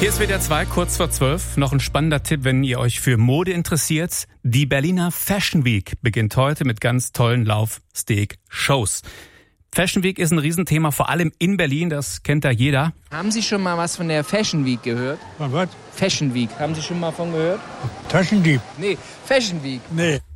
Hier ist WDR 2, kurz vor 12. Noch ein spannender Tipp, wenn ihr euch für Mode interessiert. Die Berliner Fashion Week beginnt heute mit ganz tollen Lauf-Steak-Shows. Fashion Week ist ein Riesenthema, vor allem in Berlin, das kennt da jeder. Haben Sie schon mal was von der Fashion Week gehört? Von was? Fashion Week, haben Sie schon mal von gehört? Taschendieb? Nee, Fashion Week. Nee.